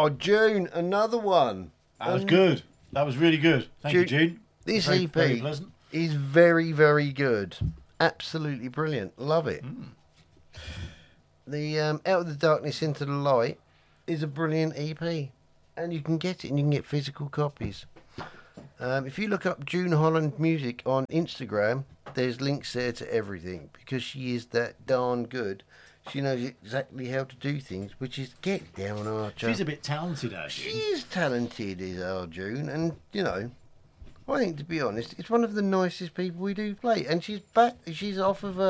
Oh, June, another one. That was good. That was really good. Thank you, June. This very, EP very pleasant. is very, very good. Absolutely brilliant. Love it. The Out of the Darkness into the Light is a brilliant EP. And you can get it, and you can get physical copies. If you look up June Holland Music on Instagram, there's links there to everything, because she is that darn good. She knows exactly how to do things, which is get down, Archer. She's a bit talented, She actually. is talented, is our June, and you know, I think, to be honest, it's one of the nicest people we do play. And she's back. She's off of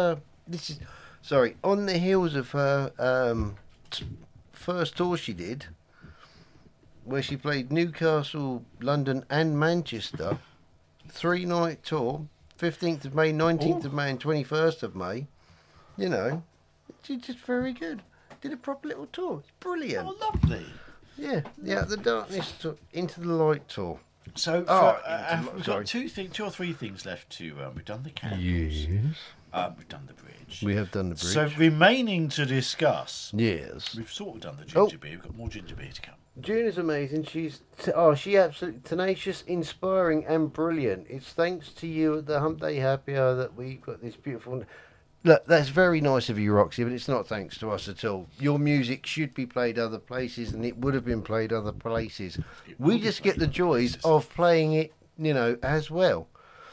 on the heels of her first tour she did, where she played Newcastle, London, and Manchester. 3-night tour, 15th of May, 19th of May, and 21st of May. You know, she's just very good. Did a proper little tour. It's brilliant. Oh, lovely. Yeah, the Darkness tour, Into the Light tour. So we've got two or three things left to. We've done the candles. Yes. We've done the bridge. We have done the bridge. So remaining to discuss. Yes. We've sort of done the ginger beer. We've got more ginger beer to come. June is amazing. She's absolutely tenacious, inspiring, and brilliant. It's thanks to you at the Hump Day Happy Hour that we've got this beautiful. Look, that's very nice of you, Roxy, but it's not thanks to us at all. Your music should be played other places, and it would have been played other places. We just get the joys of playing it, you know, as well.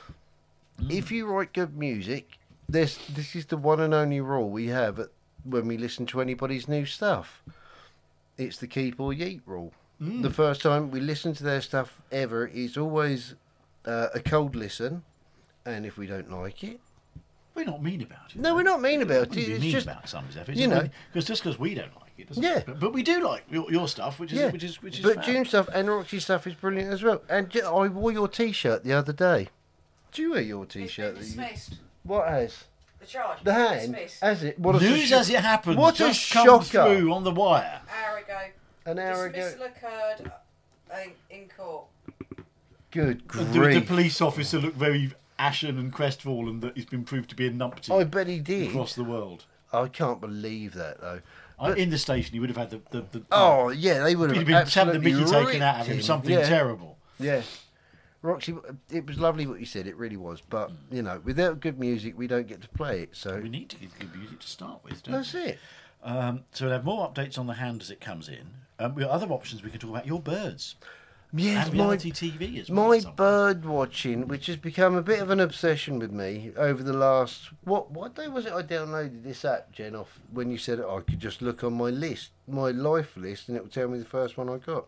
If you write good music, this is the one and only rule we have when we listen to anybody's new stuff. It's the keep or yeet rule. The first time we listen to their stuff ever is always a cold listen, and if we don't like it, we're not mean about it. No, we're not mean about it. It's It's just about some stuff, you know, because just because we don't like it, doesn't Yeah. it? But we do like your stuff, which is But fab. June's stuff and Roxy's stuff is brilliant as well. And I wore your T-shirt the other day. Do you wear your T-shirt? It's been dismissed. What has? The charge. The has hand? been dismissed. Has it? What a News as it happens. What just a come shocker. through on the wire. Hour ago. An hour ago. Dismissal occurred in court. Good And grief. the police officer looked very ashen and crestfallen that he's been proved to be a numpty I bet he did. across the world. I can't believe that, though. But- In the station, he would have had the Oh, yeah, they would have he'd been having the absolutely mickey taken out of him, ripped something Yeah. terrible. Yeah. Roxy, it was lovely what you said, it really was. But, you know, without good music, we don't get to play it. So We need to get good music to start with, don't that's we? it. So we'll have more updates on the hand as it comes in. We've got other options. We can talk about your birds. Yes, and reality TV as well. my at some point. bird watching, which has become a bit of an obsession with me over the last... What day was it I downloaded this app, Jen, off when you said I could just look on my list, my life list, and it would tell me the first one I got.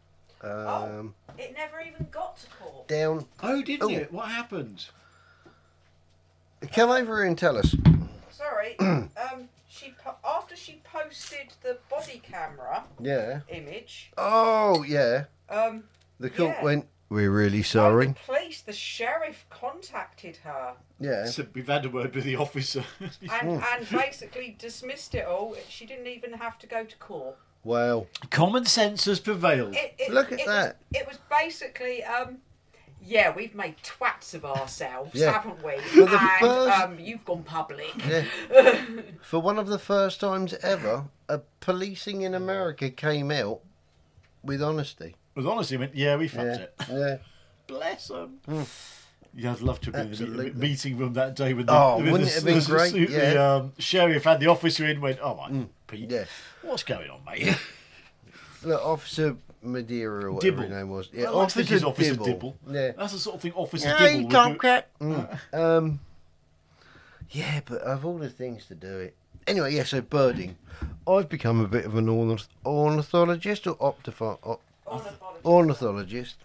It never even got to court. Down... Oh, didn't Oh. you? What happened? Come over here and tell us. Sorry. After she posted the body camera Yeah. image, Oh, yeah. The court Yeah. went, we're really sorry. the police, the sheriff contacted her Yeah. So we've had a word with the officer. and basically dismissed it all. She didn't even have to go to court. Well, Common sense has prevailed. Look at that. It was basically, yeah, we've made twats of ourselves, Yeah. haven't we? For the And first- you've gone public. yeah. For one of the first times ever, a policing in America came out with honesty. With honesty, went, yeah, we fucked Yeah. it. Yeah. Bless them. Yeah, I'd love to have been in the Absolutely. meeting room that day with the, Oh, with wouldn't it have been great? The sheriff had the officer in, went, oh, my, Pete, Yeah. what's going on, mate? Look, Officer Madeira or whatever Dibble. his name was. Yeah, I like to think it's Officer Dibble. Yeah. That's the sort of thing Officer Yeah, Dibble you would can't do. crack. Yeah, but of all the things to do it. Anyway, yeah, so birding. I've become a bit of an ornithologist or ornithologist.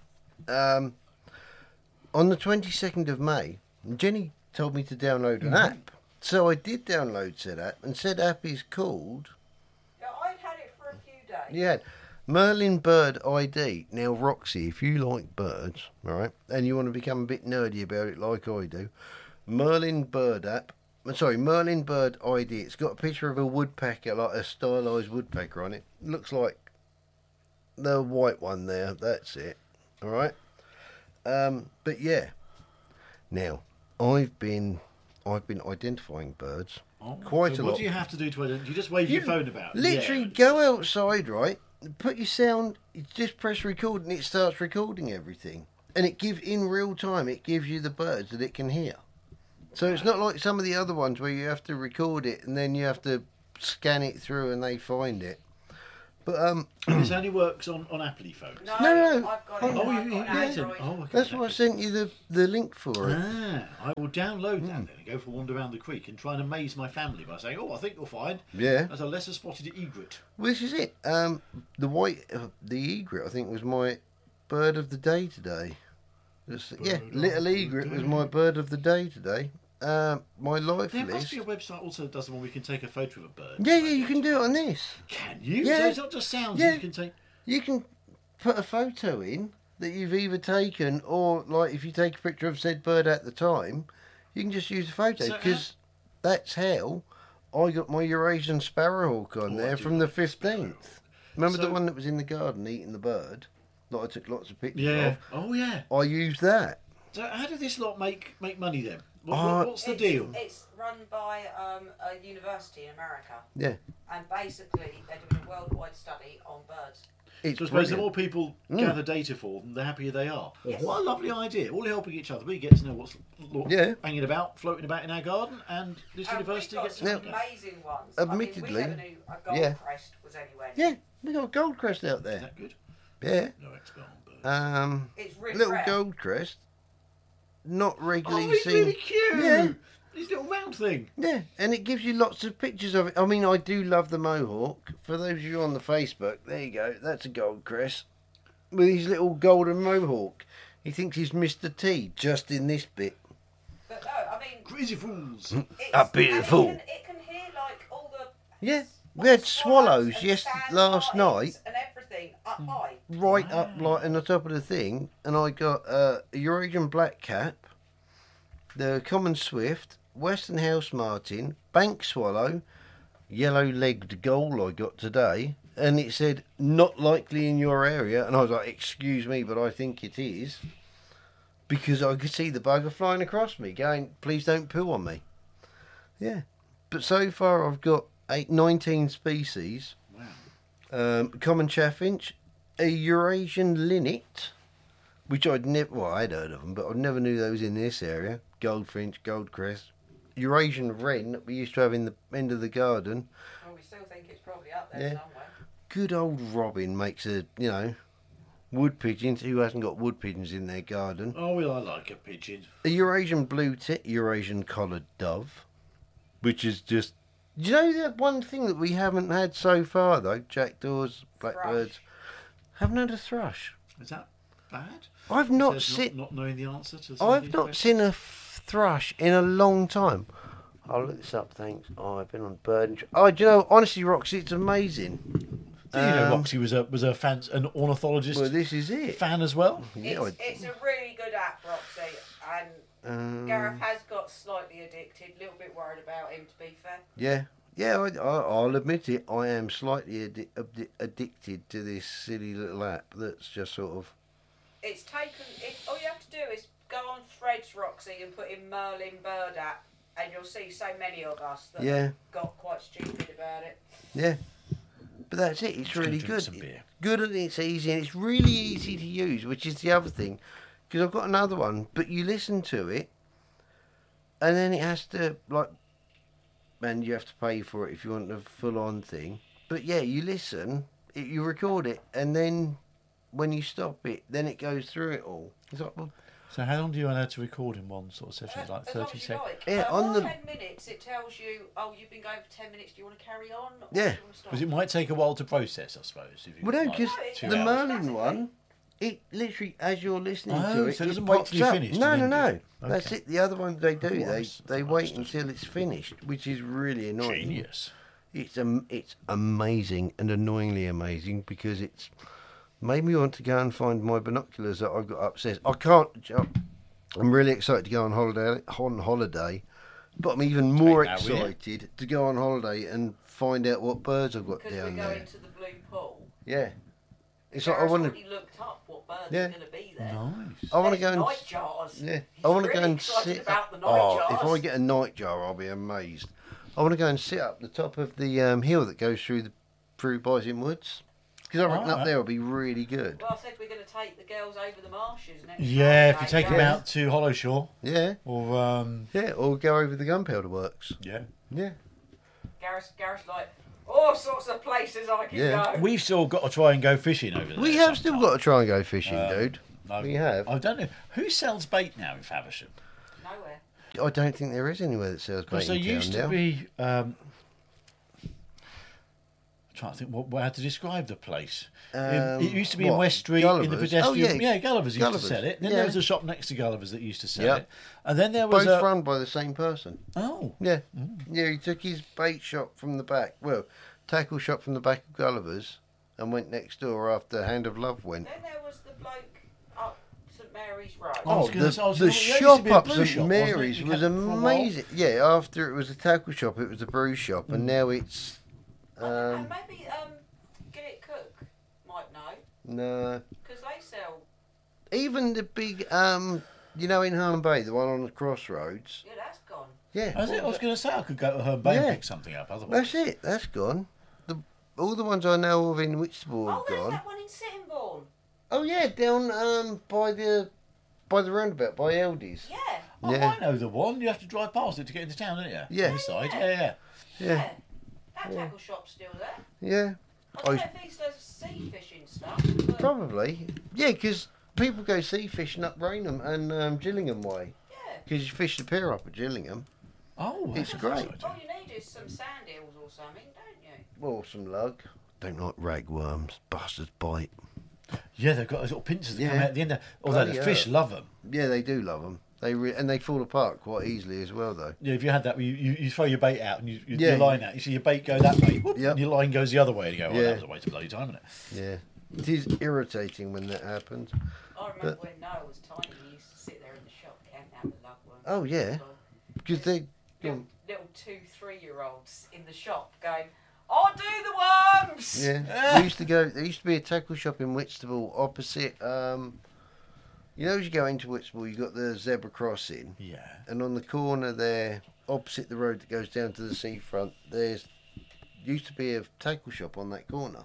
On the 22nd of May, Jenny told me to download an app. So I did download said app, and said app is called... Yeah, I'd had it for a few days. Yeah, Merlin Bird ID. Now, Roxy, if you like birds, all right, and you want to become a bit nerdy about it like I do, Merlin Bird ID. It's got a picture of a woodpecker, like a stylised woodpecker on it. Looks like the white one there. That's it. All right. But yeah. Now, I've been identifying birds Oh, quite so a what lot. do you have to do to identify? You just wave your phone about. Literally Yeah. go outside, right? put your sound. You just press record, and it starts recording everything. And it gives in real time. It gives you the birds that it can hear. So it's not like some of the other ones where you have to record it and then you have to scan it through and they find it. But This only works on Apple phones. No, No. I've got Oh, it. Oh, I've you got an did. Android. Oh, okay. that's why I sent you the link for it. I will download that then and go for a wander around the creek and try and amaze my family by saying, "Oh, I think you'll find Yeah. there's a lesser spotted egret." Well, this is it. The egret, I think, was my bird of the day today. Little egret was my bird of the day today. My life There must list. be a website also that does the one we can take a photo of a bird. Yeah, you can do it on this. Can you? Yeah. So it's not just sounds Yeah. that you can take. You can put a photo in that you've either taken or, like, if you take a picture of said bird at the time, you can just use a photo So, because that's how I got my Eurasian sparrowhawk on Oh, I there do from the like 15th. Remember the So- one that was in the garden eating the bird that I took lots of pictures Yeah. of? Oh, yeah. I used that. So how do this lot make money then? What's the It's- deal? It's run by a university in America, Yeah, and basically they're doing a worldwide study on birds. it's So I suppose the brilliant. more people gather data for them, the happier they are. Yes. What a lovely idea. All helping each other. We get to know what's Yeah. hanging about, floating about in our garden, and this And university we've got gets to some know that. amazing ones. Admittedly, I mean, we never knew a yeah. goldcrest was anywhere. Yeah, we got a goldcrest out Is there. that good? Yeah. No expert on birds. It's really Little rare. goldcrest, not Oh, regularly he's seen. really cute. Yeah. His little round thing. Yeah, and it gives you lots of pictures of it. I mean, I do love the mohawk. For those of you on the Facebook, there you go. That's a goldcrest with his little golden mohawk. He thinks he's Mr. T just in this bit. But no, I mean, Crazy fools. it's, A beautiful. and it can hear like all the Yeah, we had swallows and last night, sandpipes and everything up high. right up like on the top of the thing, and I got a Eurasian blackcap, the common swift, western house martin, bank swallow, yellow-legged gull I got today, and it said not likely in your area, and I was like, excuse me, but I think it is, because I could see the bugger flying across me, going, please don't poo on me. Yeah, but so far I've got 19 species. Wow. Common chaffinch, a Eurasian linnet, which I'd never, well, I'd heard of them, but I never knew those in this area. Goldfinch, goldcrest, Eurasian wren that we used to have in the end of the garden. Well, we still think it's probably up there Yeah. somewhere. Good old robin makes wood pigeons. Who hasn't got wood pigeons in their garden? Oh, well, I like a pigeon. A Eurasian blue tit, Eurasian collared dove, which is just. Do you know that one thing that we haven't had so far though? Jackdaws, blackbirds, haven't had a thrush. Is that bad? I've not Says seen. not knowing the answer to some of I've these not questions? seen a thrush in a long time. I'll look this up. Thanks. Oh, I've been on bird. Oh, do you know? Honestly, Roxy, it's amazing. Did you know Roxy was a fan, an ornithologist Well, this is it. fan as well? Yeah, It's a really good app, Roxy, and Gareth has got slightly addicted. A little bit worried about him, to be fair. yeah. I'll admit it. I am slightly addicted to this silly little app that's just sort of. It's taken. All you have to do is go on Threads, Roxy, and put in Merlin Bird app, and you'll see so many of us that Yeah. got quite stupid about it. Yeah. But that's it. It's Just gonna really drink good. some beer. Good and it's easy and it's really easy to use, which is the other thing. Because I've got another one, but you listen to it, and then it has to and you have to pay for it if you want a full-on thing. But yeah, you listen, you record it, and then when you stop it, then it goes through it all. It's like, well, So how long do you allow to record in one sort of session? Like As long 30 as you seconds? like. Yeah, on on the- 10 minutes, it tells you, oh, you've been going for 10 minutes. Do you want to carry on? Or Yeah. Do you want to stop? Because it might take a while to process, I suppose. If you well, no, like because it's 2 the hours. Merlin one, it literally, as you're listening Oh, to it, so it doesn't it wait pops till you're up. finished No, and no, then no. do it. That's Okay. it. The other ones they do, course, they that's wait understood. until it's finished, which is really annoying. Genius. It's amazing and annoyingly amazing because it's made me want to go and find my binoculars that I've got upstairs. I can't. I'm really excited to go on holiday, but I'm even more Take that with you. excited to go on holiday and find out what birds I've got Because we're down going there. to the Blue Pool. Yeah, it's like I Gareth's want already looked up what birds Yeah. are going to be there. Nice. I want to There's go and nightjars. yeah, He's I want to really go and excited sit. about the Oh, if nightjars. I get a nightjar, I'll be amazed. I want to go and sit up the top of the hill that goes through Bison Woods. Because I reckon Alright. up there will be really good. Well, I said we're going to take the girls over the marshes next Yeah, if you Saturday, take them yeah. out to Hollow Shore Yeah, or yeah, or go over the Gunpowder Works. yeah. Yeah. Gareth's like, all sorts of places I can Yeah. go. We've still got to try and go fishing over there. We have still sometime. got to try and go fishing, dude. No, We have. I don't know who sells bait now in Faversham. Nowhere. I don't think there is anywhere that sells bait Because there in town used to now. be. I'm trying to think how to describe the place. It used to be in what, West Street in the Gulliver's? pedestrian. Oh, yeah. Gulliver's used Gulliver's, to sell it. Then yeah. there was a shop next to Gulliver's that used to sell Yep. it, and then there was Both a. run by the same person. Oh, Yeah. Yeah, he took his bait shop from the back. Well, tackle shop from the back of Gulliver's and went next door after Hand of Love went. Then there was the bloke up St Mary's Road. I was Oh, gonna say- I was the gonna- there used to shop be a up brew St shop, wasn't it? Mary's You was kept for a while. amazing. Yeah, after it was a tackle shop, it was a brew shop, and now it's. And maybe Gillett Cook might know, No. because they sell. Even the big, you know, in Herne Bay, the one on the crossroads. Yeah, that's gone. Yeah. I was going to say I could go to Herne Bay and Yeah. pick something up. Otherwise, That's it. That's gone. All the ones I know of in Whitstable Oh, have there's gone. that one in Sittingbourne. Oh yeah, down by the roundabout by Eldies. Yeah. oh, Yeah. I know the one. You have to drive past it to get into town, don't you? Yeah. On the side. Yeah. Yeah. Yeah. That tackle shop's still there. Yeah. I don't I- know if he does sea fishing stuff. But Probably. Yeah, because people go sea fishing up Rainham and Gillingham way. yeah. Because you fish the pier up at Gillingham. Oh, It's that's great. a nice All idea. you need is some sand eels or something, don't you? Or some lug. Don't like ragworms. Bastards bite. Yeah, they've got those little pincers that come Yeah. out at the end. Although Bloody the fish hell. love them. Yeah, they do love them. And they fall apart quite easily as well, though. Yeah, if you had that, you throw your bait out and you Yeah. your line out. You see your bait go that way, whoop, Yep. and your line goes the other way, and you go, "Oh, Yeah. that was a waste of bloody time, isn't it?" Yeah. It is irritating when that happens. I remember when Noah was tiny, he used to sit there in the shop counting out the lugworms. Oh, yeah. Because they. Little 2-3-year-olds in the shop going, I'll do the worms! Yeah. There used to be a tackle shop in Whitstable opposite. You know, as you go into Whitstable, you got the zebra crossing. Yeah. And on the corner there, opposite the road that goes down to the seafront, there's used to be a tackle shop on that corner.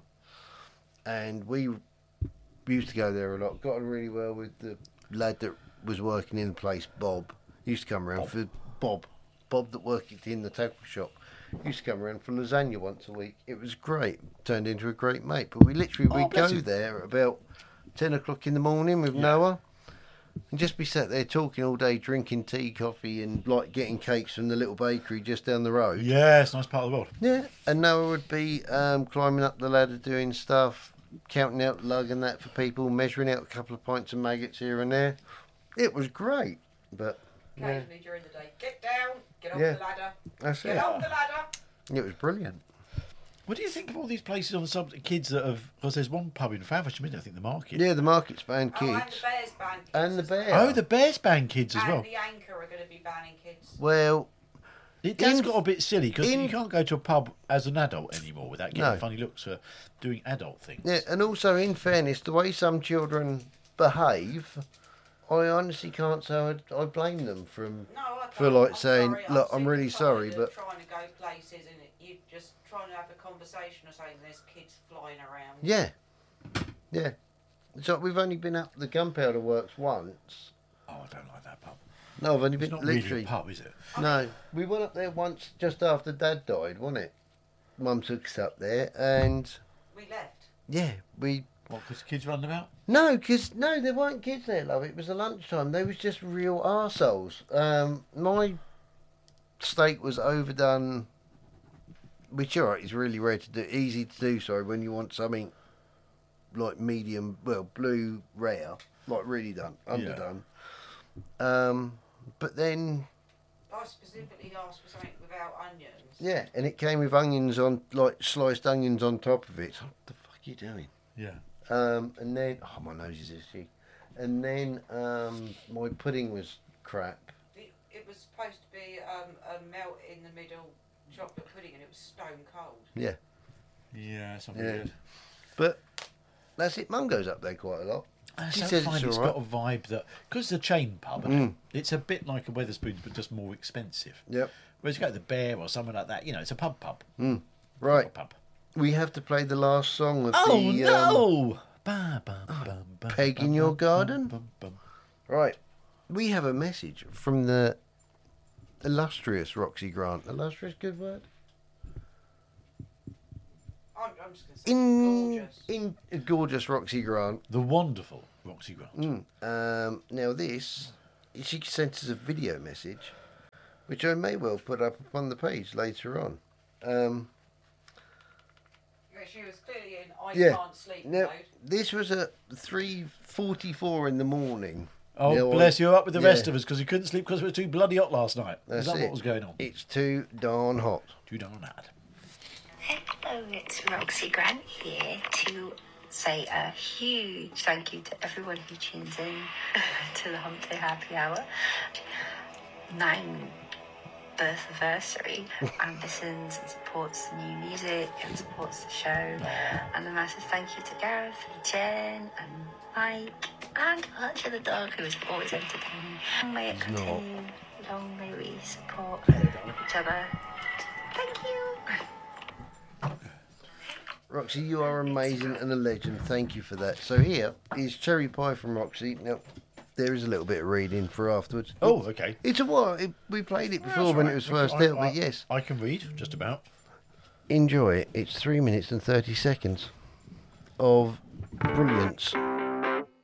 And we used to go there a lot. Got on really well with the lad that was working in the place, Bob. Used to come around for Bob that worked in the tackle shop. Used to come around for lasagna once a week. It was great. Turned into a great mate. But we'd go bless him. there at about 10 o'clock in the morning with Noah. And just be sat there talking all day, drinking tea, coffee, and like getting cakes from the little bakery just down the road. Yeah, it's a nice part of the world. Yeah. And Noah would be climbing up the ladder doing stuff, counting out lug and that for people, measuring out a couple of pints of maggots here and there. It was great. But yeah, Occasionally during the day, get down, get off Yeah. the ladder, that's get it. off the ladder. It was brilliant. What do you think of all these places on the subject? Kids that have, because there's one pub in Faversham, isn't there? I think the Market. Yeah, the Market's banned Oh, and the kids. Bears ban kids. And the as well. Bear. Oh, the Bears ban kids as And well. the Anchor are going to be banning kids. Well, It has In- got a bit silly because in- you can't go to a pub as an adult anymore without getting No. funny looks for doing adult things. yeah, and also in fairness, the way some children behave, I honestly can't say I blame them from. No, I For, like, I'm saying, sorry, "Look, I've I'm seen really the sorry, kind but-" of trying to go places and you just trying to have a conversation or something. There's kids flying around. Yeah, yeah. So we've only been up the Gunpowder Works once. Oh, I don't like that pub. No, I've only It's been not literally. really a pub, is it? No, we went up there once just after Dad died, wasn't it? Mum took us up there, and We left. yeah, we. What, because kids running about? No, there weren't kids there, love. It was a lunchtime. They was just real arseholes. My steak was overdone, which alright is really rare to do, easy to do. Sorry, when you want something like medium, well, blue rare, like really done, underdone. But then I specifically asked for something without onions. yeah, and it came with onions on, like sliced onions on top of it. What the fuck are you doing? Yeah. And then my nose is itchy. And then my pudding was crap. It was supposed to be a melt in the middle chocolate pudding and it was stone cold. Yeah. Yeah, that's not Yeah. very good. But that's it. Mum goes up there quite a lot. I She so says find it's it's all got a vibe that, because it's a chain pub, isn't Mm. it? It's a bit like a Wetherspoons, but just more expensive. Yep. Whereas you go to the Bear or something like that, you know, it's a pub. Right. Pub. we have to play the last song of Oh the no! Ba, ba, ba, ba, Peg in ba, Your ba, Garden. ba, ba, ba. Right. We have a message from the illustrious Roxy Grant. Illustrious, good word? I'm just going to say gorgeous. In gorgeous Roxy Grant. The wonderful Roxy Grant. Now this, she sent us a video message, which I may well put up on the page later on. She was clearly in Yeah. can't sleep Now, mode. this was at 3:44 in the morning. Oh, Now, bless you, up with the yeah. rest of us because you couldn't sleep because it was too bloody hot last night. That's Is that it. what was going on? It's too darn hot. Too darn hard. Hello, it's Roxy Grant here to say a huge thank you to everyone who tunes in to the Hump Day Happy Hour 9 birth anniversary and listens and supports the new music and supports the show. And a massive thank you to Gareth and Jen and Mike and Archer the dog, who is always entertaining. Long may it continue. Long may we support each other. Thank you. Roxy, you are amazing and a legend. Thank you for that. So here is Cherry Pie from Roxy. Now, there is a little bit of reading for afterwards. Oh, okay. It's a while. We played it before when it was first out, but yes. I can read, just about. Enjoy it. It's 3 minutes and 30 seconds of brilliance.